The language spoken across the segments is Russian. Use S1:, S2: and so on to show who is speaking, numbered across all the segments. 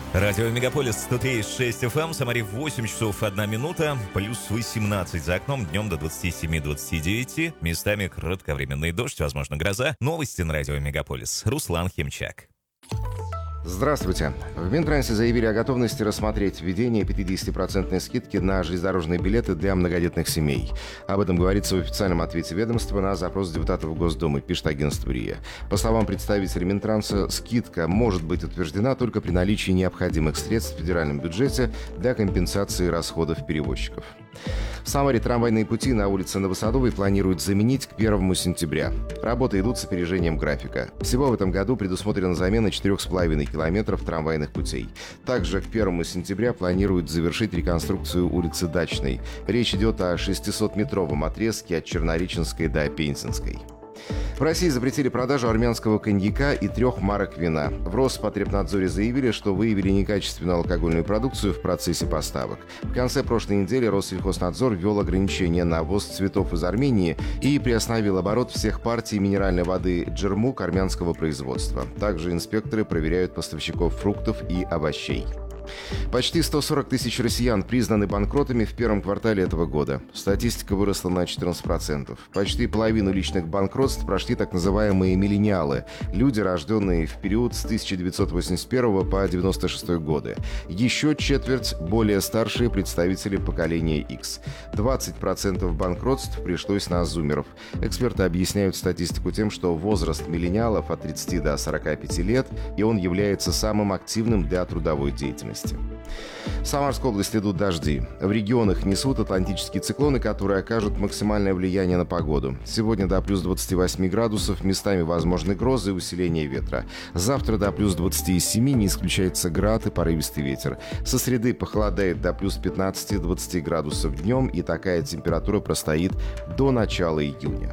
S1: Радио Мегаполис 103.6 FM, Самаре 8 часов 1 минута, плюс 18 за окном, днем до 27-29, местами кратковременный дождь, возможно гроза. Новости на Радио Мегаполис. Руслан Химчак.
S2: Здравствуйте. В Минтрансе заявили о готовности рассмотреть введение 50% скидки на железнодорожные билеты для многодетных семей. Об этом говорится в официальном ответе ведомства на запрос депутатов Госдумы, пишет агентство РИА. По словам представителя Минтранса, скидка может быть утверждена только при наличии необходимых средств в федеральном бюджете для компенсации расходов перевозчиков. В Самаре трамвайные пути на улице Новосадовой планируют заменить к 1 сентября. Работы идут с опережением графика. Всего в этом году предусмотрена замена 4,5 километров трамвайных путей. Также к 1 сентября планируют завершить реконструкцию улицы Дачной. Речь идет о 600-метровом отрезке от Чернореченской до Пензенской. В России запретили продажу армянского коньяка и 3 марок вина. В Роспотребнадзоре заявили, что выявили некачественную алкогольную продукцию в процессе поставок. В конце прошлой недели Россельхознадзор ввел ограничения на ввоз цветов из Армении и приостановил оборот всех партий минеральной воды «Джермук» армянского производства. Также инспекторы проверяют поставщиков фруктов и овощей. Почти 140 тысяч россиян признаны банкротами в первом квартале этого года. Статистика выросла на 14%. Почти половину личных банкротств прошли так называемые миллениалы – люди, рожденные в период с 1981 по 1996 годы. Еще четверть – более старшие представители поколения X. 20% банкротств пришлось на зумеров. Эксперты объясняют статистику тем, что возраст миллениалов от 30 до 45 лет, и он является самым активным для трудовой деятельности. В Самарской области идут дожди. В регионах несут атлантические циклоны, которые окажут максимальное влияние на погоду. Сегодня до плюс 28 градусов, местами возможны грозы и усиление ветра. Завтра до плюс 27 не исключается град и порывистый ветер. Со среды похолодает до плюс 15-20 градусов днем, и такая температура простоит до начала июня.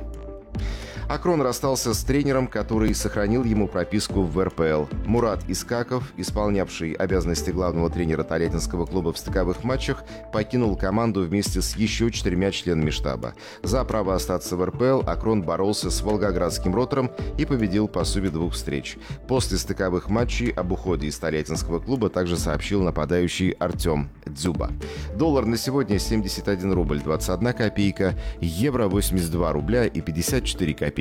S2: Акрон расстался с тренером, который сохранил ему прописку в РПЛ. Мурат Искаков, исполнявший обязанности главного тренера Тольяттинского клуба в стыковых матчах, покинул команду вместе с еще 4 членами штаба. За право остаться в РПЛ Акрон боролся с волгоградским «Ротором» и победил по сумме 2 встреч. После стыковых матчей об уходе из Тольяттинского клуба также сообщил нападающий Артем Дзюба. Доллар на сегодня 71 рубль 21 копейка, евро 82 рубля и 54 копейки.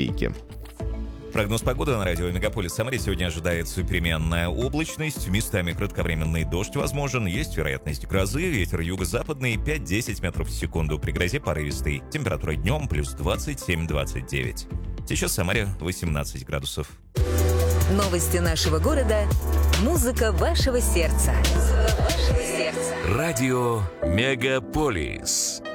S1: Прогноз погоды на радио Мегаполис Самаре. Сегодня ожидается переменная облачность, местами кратковременный дождь возможен, есть вероятность грозы, ветер юго-западный 5-10 метров в секунду, при грозе порывистый. Температура днем плюс 27-29. Сейчас в Самаре 18 градусов.
S3: Новости нашего города. Музыка вашего сердца.
S4: Радио Мегаполис.